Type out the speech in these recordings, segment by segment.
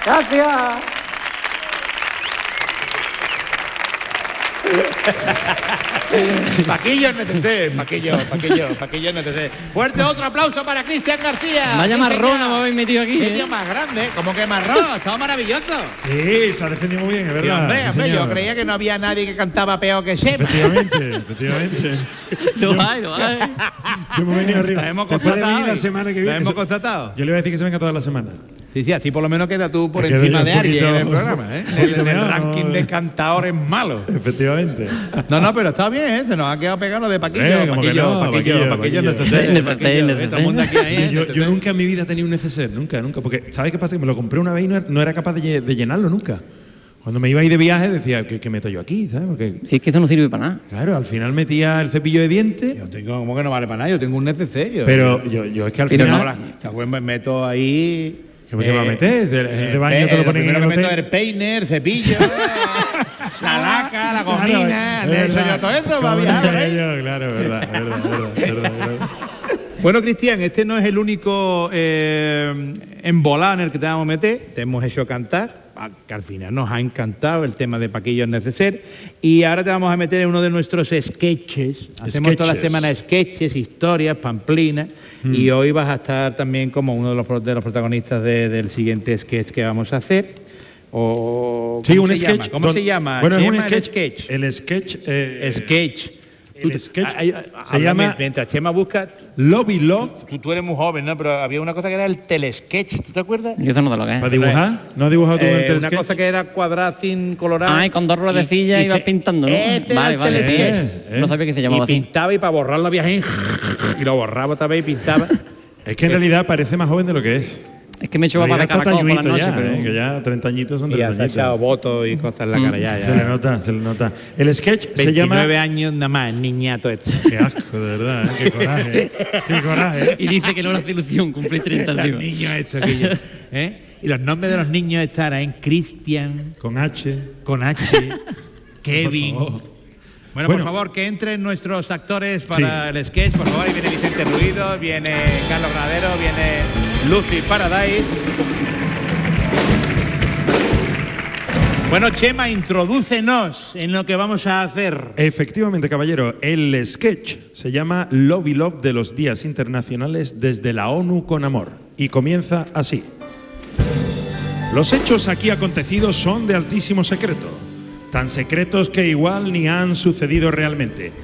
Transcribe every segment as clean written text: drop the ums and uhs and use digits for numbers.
Gracias. Paquillo NTC. Fuerte otro aplauso para Cristian García. Vaya marrón me habéis metido aquí. Qué tío más grande, como que marrón, estaba maravilloso. Sí, se ha defendido muy bien, es verdad. Hombre, yo creía que no había nadie que cantaba peor que Chema. Efectivamente. Lo hay. Yo me he venido arriba. Lo hemos Después de constatado. venir la semana que viene. Lo hemos constatado. Yo le voy a decir que se venga toda la semana. Sí, así por lo menos queda tú por Es que encima un de alguien poquito- en el programa, ¿eh? un poquito En el menos. ranking de cantadores malos. Efectivamente. No, pero está bien, ¿eh? Se nos ha quedado pegado lo de Paquillo. Como que no, Paquillo. NTC. Todo el mundo aquí ahí, Yo nunca en mi vida he tenido un neceser, nunca. Porque, ¿sabes qué pasa? Que me lo compré una vez y no era capaz de llenarlo nunca. Cuando me iba a ir de viaje decía, ¿qué meto yo aquí? ¿Sabes? Porque, Si es que eso no sirve para nada. claro, al final metía el cepillo de dientes. Yo tengo, ¿cómo que no vale para nada? Yo tengo un NTC. Pero yo es que al Pero final. Pues me meto ahí. ¿Qué me va a meter? El de baño te lo ponen en primero el que meto hotel. el peiner, cepillo, la laca, la gomina, Claro, le es enseño verdad. todo eso para Como viajar por diría ahí. yo, claro, verdad. Bueno, Cristian, este no es el único embolado en el que te vamos a meter. Te hemos hecho cantar, que al final nos ha encantado el tema de Paquillo Neceser. Y ahora te vamos a meter en uno de nuestros sketches. Hacemos toda la semana sketches, historias, pamplinas. Y hoy vas a estar también como uno de los protagonistas del siguiente sketch que vamos a hacer. Sí, un sketch. ¿Cómo se llama? Bueno, es un Chema, el sketch. El sketch. Sketch. El sketch se Háblame, llama mientras Chema busca. Lobby Love. Tú eres muy joven, ¿no? Pero había una cosa que era el telesketch, ¿tú te acuerdas? Yo eso no te lo que ¿Para es. dibujar? ¿No has dibujado tú en el Una sketch? cosa que era cuadrada sin colorar. Ay, con dos ruedecillas y ibas se- pintando, ¿no? Este era el Vale, sí. telesketch. No sabía que se Y llamaba así. pintaba y para borrarlo había ahí, y lo borraba otra vez y pintaba. Es que en realidad parece más joven de lo que es. Es que me he hecho En papá de realidad está caracol por la talluito noche, ya, pero... que ya 30 añitos son Y 30 ya se ha echado añitos. votos y cosas en la cara ya. Se le nota. El sketch se 29 llama... años nada más, niñato este. Qué asco, de verdad, qué coraje. Qué coraje. Y dice que no le hace ilusión cumplir 30 Los tío. niños estos que yo, ¿eh? Y los nombres de los niños estarán Cristian, Con H. con H, Kevin. Por favor. Bueno, Bueno. por favor, que entren nuestros actores para el sketch. Por favor, ahí viene Vicente Ruido, viene Carlos Granadero, viene Lucy Paradise. Bueno, Chema, introdúcenos en lo que vamos a hacer. Efectivamente, caballero, el sketch se llama Lobby Love de los Días Internacionales desde la ONU con Amor y comienza así. Los hechos aquí acontecidos son de altísimo secreto, tan secretos que igual ni han sucedido realmente.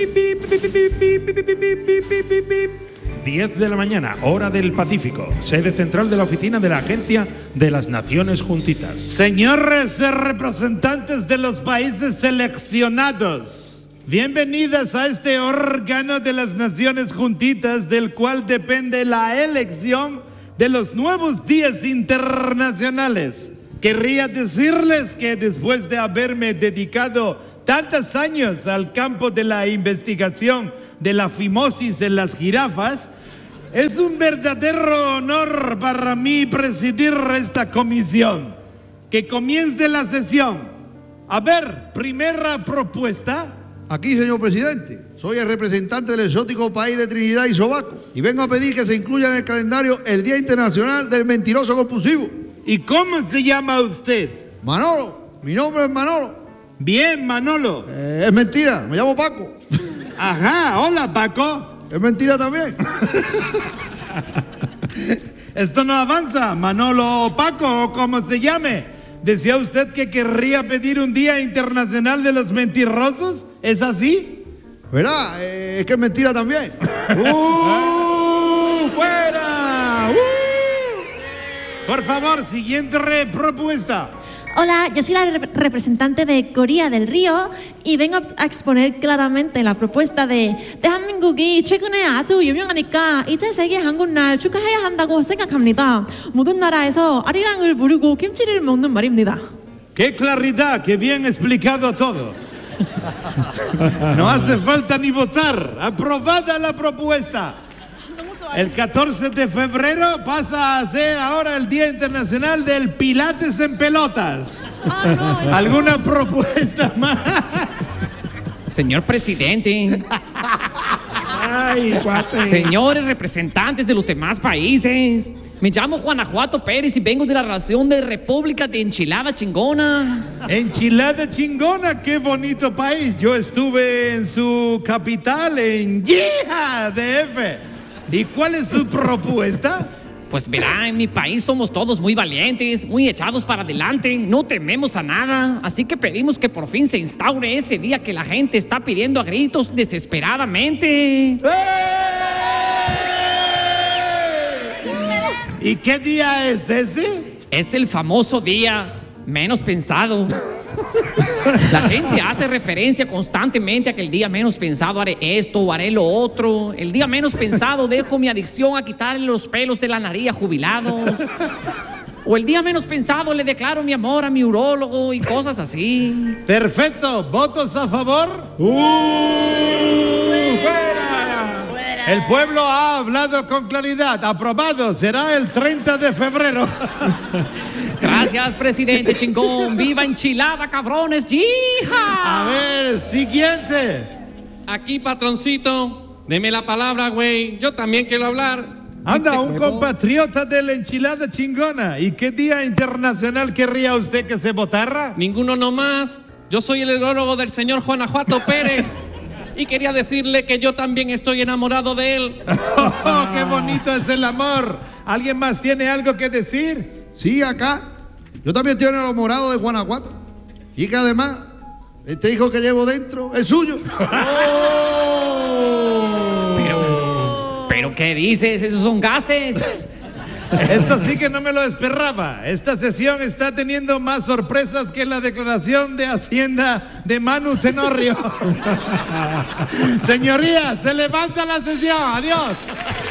10 de la mañana, hora del Pacífico, sede central de la oficina de la Agencia de las Naciones Juntitas. Señores representantes de los países seleccionados, bienvenidas a este órgano de las Naciones Juntitas del cual depende la elección de los nuevos días internacionales. Querría decirles que después de haberme dedicado tantos años al campo de la investigación de la fimosis en las jirafas, es un verdadero honor para mí presidir esta comisión. Que comience la sesión. A ver, primera propuesta. Aquí, señor presidente, soy el representante del exótico país de Trinidad y Tobago y vengo a pedir que se incluya en el calendario el Día Internacional del Mentiroso Compulsivo. ¿Y cómo se llama usted? Manolo, mi nombre es Manolo. Bien, Manolo. Es mentira, me llamo Paco. Ajá, hola, Paco. Es mentira también. Esto no avanza, Manolo o Paco, o como se llame. ¿Decía usted que querría pedir un Día Internacional de los Mentirosos? ¿Es así? ¿Verdad? Es que es mentira también. ¡Fuera! Por favor, siguiente propuesta. Hola, yo soy la representante de Corea del Río y vengo a exponer claramente la propuesta de 대한민국이 최근에 아주 유명하니까 이제 세계 한국날 축하해야 한다고 생각합니다. 모든 나라에서 아리랑을 부르고 김치를 먹는 말입니다. ¡Qué claridad! ¡Qué bien explicado todo! No hace falta ni votar. Aprobada la propuesta. El 14 de febrero pasa a ser ahora el Día Internacional del Pilates en Pelotas. ¿Alguna propuesta más? Señor presidente, ¡Ay, guate! señores representantes de los demás países, Me llamo Guanajuato Pérez y vengo de la Nación de República de Enchilada Chingona. Enchilada Chingona, qué bonito país. Yo estuve en su capital, en Yeeha, DF. ¿Y cuál es su propuesta? Pues verá, en mi país somos todos muy valientes, muy echados para adelante, no tememos a nada, así que pedimos que por fin se instaure ese día que la gente está pidiendo a gritos desesperadamente. ¿Y qué día es ese? Es el famoso día menos pensado. La gente hace referencia constantemente a que el día menos pensado haré esto o haré lo otro. El día menos pensado dejo mi adicción a quitarle los pelos de la nariz a jubilados. O el día menos pensado le declaro mi amor a mi urólogo y cosas así. Perfecto. ¿Votos a favor? ¡Fuera! El pueblo ha hablado con claridad. Aprobado. Será el 30 de febrero. Gracias, presidente chingón. ¡Viva Enchilada, cabrones! ¡Yija! A ver, siguiente. Aquí, patroncito, deme la palabra, güey. Yo también quiero hablar. Anda, un compatriota de la Enchilada Chingona. ¿Y qué día internacional querría usted que se votara? Ninguno nomás. Yo soy el urólogo del señor Guanajuato Pérez. Y quería decirle que yo también estoy enamorado de él. Oh, ¡qué bonito es el amor! ¿Alguien más tiene algo que decir? Sí, acá. Yo también estoy enamorado de Guanajuato. Y que además, este hijo que llevo dentro es suyo. ¿Pero qué dices? Esos son gases. Esto sí que no me lo esperaba. Esta sesión está teniendo más sorpresas que la declaración de Hacienda de Manu Tenorio. Señorías, se levanta la sesión. Adiós.